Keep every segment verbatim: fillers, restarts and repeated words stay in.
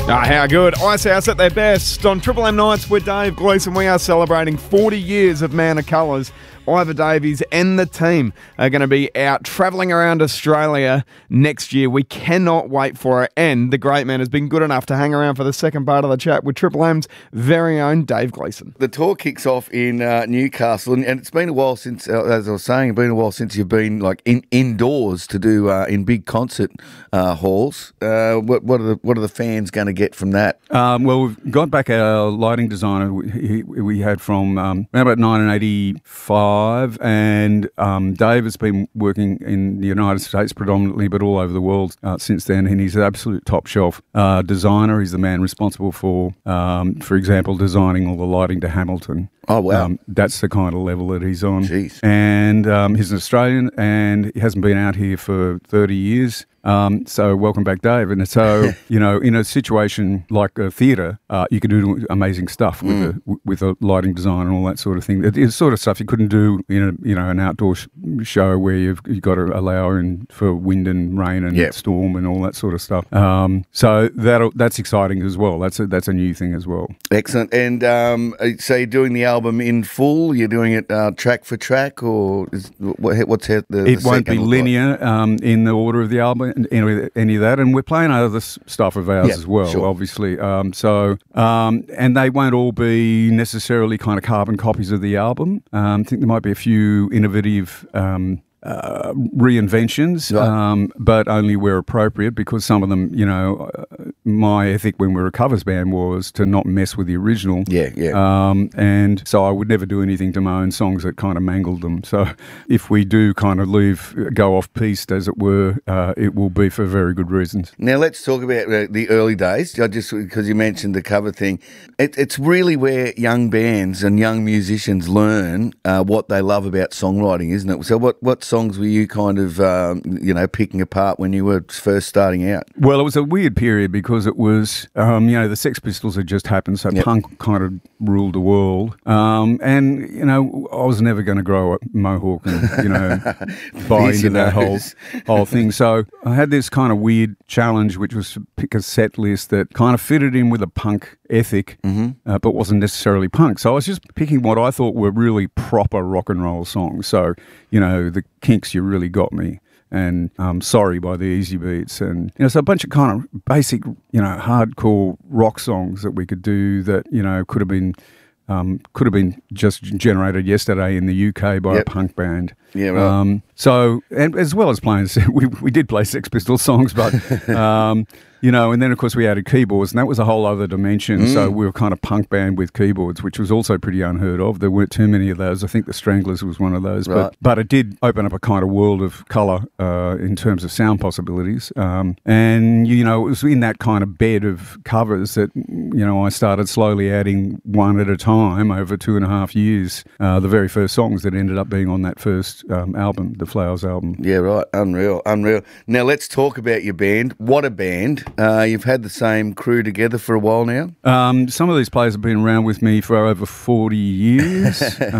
Ah, how good. Icehouse at their best. On Triple M Nights with Dave Gleeson, we are celebrating forty years of Man of Colours. Ivor Davies and the team are going to be out travelling around Australia next year. We cannot wait for it. And the great man has been good enough to hang around for the second part of the chat with Triple M's very own Dave Gleeson. The tour kicks off in uh, Newcastle, and, and it's been a while since, uh, as I was saying, it's been a while since you've been like in, indoors to do uh, in big concert uh, halls. Uh, what, what are the what are the fans going to get from that? Um, well, we've got back our lighting designer we, we had from um, around about nineteen eighty-five. And um, Dave has been working in the United States predominantly, but all over the world uh, since then. And he's an absolute top shelf uh, designer. He's the man responsible for, um, for example, designing all the lighting to Hamilton. Oh, wow. Um, that's the kind of level that he's on. Jeez. And um, he's an Australian, and he hasn't been out here for thirty years. Um, so welcome back, Dave. And so, you know, in a situation like a theatre, uh, you can do amazing stuff with mm. a with a lighting design and all that sort of thing. It's sort of stuff you couldn't do in a you know an outdoor sh- show where you've, you've got to allow in for wind and rain and yep. storm and all that sort of stuff. Um, so that that's exciting as well. That's a, that's a new thing as well. Excellent. And um, so you're doing the album in full? You're doing it uh, track for track, or is, what, what's the? the it won't be linear like? um, in the order of the album. Any, any of that, and we're playing other stuff of ours yeah, as well, sure. obviously. Um, so, um, and they won't all be necessarily kind of carbon copies of the album. Um, I think there might be a few innovative um, uh, reinventions, right. um, but only where appropriate, because some of them, you know, uh, my ethic when we were a covers band was to not mess with the original. Yeah, yeah. Um, and so I would never do anything to my own songs that kind of mangled them. So if we do kind of leave, go off piste, as it were, uh, it will be for very good reasons. Now let's talk about uh, the early days. I just because you mentioned the cover thing, it, it's really where young bands and young musicians learn uh, what they love about songwriting, isn't it? So what what songs were you kind of um, you know picking apart when you were first starting out? Well, it was a weird period because it was um, you know the Sex Pistols had just happened, so yep. punk kind of ruled the world, um, and you know I was never going to grow a mohawk and you know buy into that whole whole thing. So I had this kind of weird challenge, which was to pick a set list that kind of fitted in with a punk ethic, mm-hmm. uh, but wasn't necessarily punk. So I was just picking what I thought were really proper rock and roll songs. So you know the Kinks, You Really Got Me, and um, Sorry by the Easy Beats, and you know, so a bunch of kind of basic, you know, hardcore rock songs that we could do that you know could have been um, could have been just generated yesterday in the U K by yep. a punk band. Yeah, right. Um, so, and as well as playing, we we did play Sex Pistols songs, but. Um, You know, and then, of course, we added keyboards, and that was a whole other dimension. Mm. So we were kind of punk band with keyboards, which was also pretty unheard of. There weren't too many of those. I think the Stranglers was one of those. Right. But, but it did open up a kind of world of colour uh, in terms of sound possibilities. Um, and, you know, it was in that kind of bed of covers that, you know, I started slowly adding one at a time over two and a half years, uh, the very first songs that ended up being on that first um, album, the Flowers album. Yeah, right. Unreal, unreal. Now, let's talk about your band. What a band. Uh, you've had the same crew together for a while now? Um, some of these players have been around with me for over forty years.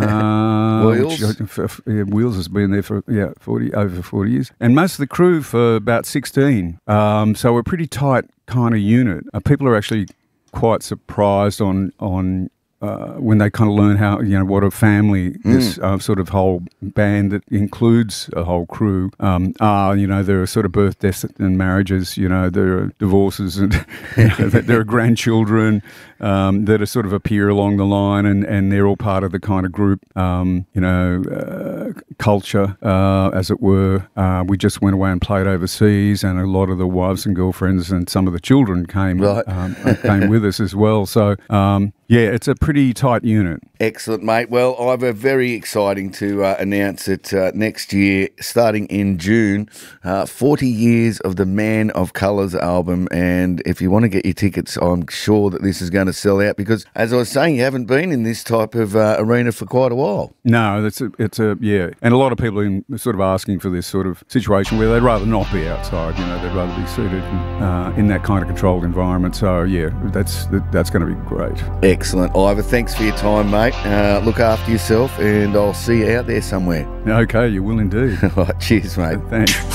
uh, Wheels? Which, for, for, yeah, Wheels has been there for, yeah, forty over forty years. And most of the crew for about sixteen. Um, so we're a pretty tight kind of unit. Uh, people are actually quite surprised on on uh, when they kind of learn how, you know, what a family this mm. uh, sort of whole band that includes a whole crew um, are. You know, there are sort of birth, deaths and marriages, you know, there are divorces and you know, there are grandchildren um, that are sort of appear along the line, and, and they're all part of the kind of group, um, you know, uh, culture, uh, as it were. Uh, we just went away and played overseas, and a lot of the wives and girlfriends and some of the children came right. um, came with us as well. So, um, yeah, it's a pretty tight unit. Excellent, mate. Well, Ivor, very exciting to uh, announce it uh, next year, starting in June, uh, forty years of the Man of Colours album. And if you want to get your tickets, I'm sure that this is going to sell out because, as I was saying, you haven't been in this type of uh, arena for quite a while. No, that's a, it's a, yeah. And a lot of people are sort of asking for this sort of situation where they'd rather not be outside, you know, they'd rather be seated uh, in that kind of controlled environment. So, yeah, that's that's going to be great. Excellent. Ivor, thanks for your time, mate. Uh, look after yourself, and I'll see you out there somewhere. Okay, you will indeed. All right, cheers, mate. Thanks.